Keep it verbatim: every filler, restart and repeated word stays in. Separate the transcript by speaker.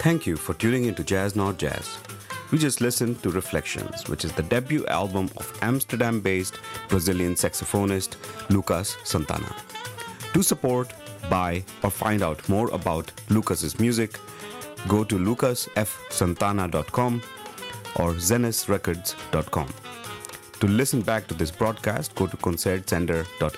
Speaker 1: Thank you for tuning into Jazz Not Jazz. We just listened to Reflections, which is the debut album of Amsterdam based Brazilian saxophonist Lucas Santana. To support, buy, or find out more about Lucas's music, go to lucas f santana dot com or zenis records dot com. To listen back to this broadcast, go to concertsender dot